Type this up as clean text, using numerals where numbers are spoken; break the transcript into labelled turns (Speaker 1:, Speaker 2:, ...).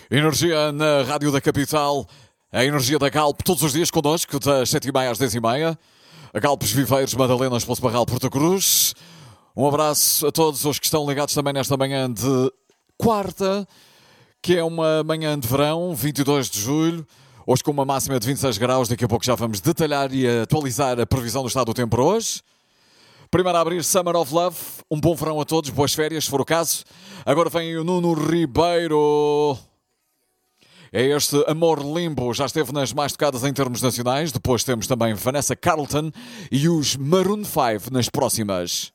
Speaker 1: Energia na Rádio da Capital, a energia da Galp, todos os dias connosco, das 7h30 às 10h30. A Galpes Viveiros, Madalena, Poço Barral, Porto Cruz. Um abraço a todos os que estão ligados também nesta manhã de quarta, que é uma manhã de verão, 22 de julho. Hoje com uma máxima de 26 graus, daqui a pouco já vamos detalhar e atualizar a previsão do estado do tempo para hoje. Primeiro a abrir Summer of Love, um bom verão a todos, boas férias, se for o caso. Agora vem o Nuno Ribeiro. É este Amor Limbo, já esteve nas mais tocadas em termos nacionais. Depois temos também Vanessa Carlton e os Maroon 5 nas próximas.